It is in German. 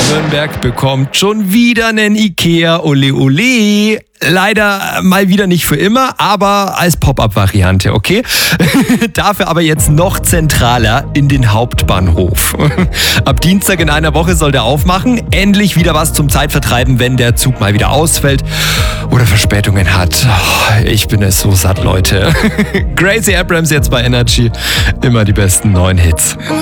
Nürnberg bekommt schon wieder einen Ikea Ole Ole. Leider mal wieder nicht für immer, aber als Pop-up-Variante, okay? Dafür aber jetzt noch zentraler in den Hauptbahnhof. Ab Dienstag in einer Woche soll der aufmachen. Endlich wieder was zum Zeitvertreiben, wenn der Zug mal wieder ausfällt oder Verspätungen hat. Ich bin es so satt, Leute. Gracie Abrams jetzt bei Energy. Immer die besten neuen Hits.